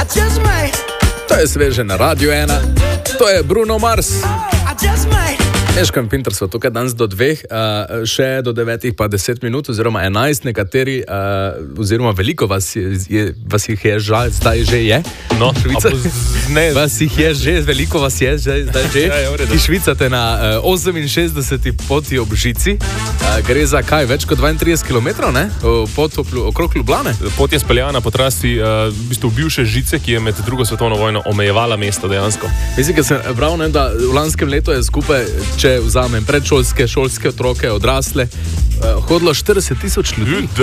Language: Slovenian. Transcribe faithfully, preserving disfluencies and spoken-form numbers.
To je sveže na Radio ena, to je Bruno Mars. Eško in Pinter so tukaj danes do dveh, uh, še do devetih pa deset minut, oziroma enajst, nekateri, uh, oziroma veliko vas, je, je, vas jih je žal, zdaj že je. No, Švica, ne. Vas jih je že, veliko vas je že, zdaj že. Ja, je v redu. Ki švicate na uh, oseminšestdeseti poti ob Žici. Uh, gre za kaj, več kot dvaintrideset kilometrov, ne? Pot okrog Ljubljane. Pot je speljana po trasi uh, v bistvu bivše Žice, ki je med drugo svetovno vojno omejevala mesto dejansko. Mislim, da sem bral, ne, da v lanskem letu je skupaj, če vzamem predšolske, šolske otroke, odrasle, uh, hodilo štirideset tisoč ljudi.